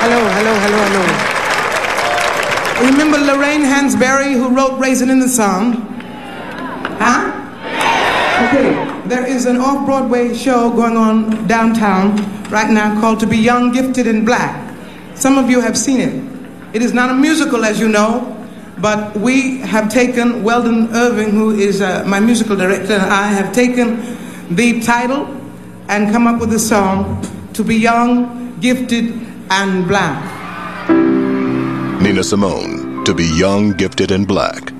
hello. Remember Lorraine Hansberry, who wrote Raisin in the Sun? Huh? Okay, there is an off-Broadway show going on downtown right now called To Be Young, Gifted, and Black. Some of you have seen it. It is not a musical, as you know, but we have taken, Weldon Irving, who is my musical director, and I have taken the title and come up with a song, To Be Young, Gifted, and Black. Nina Simone, To Be Young, Gifted, and Black.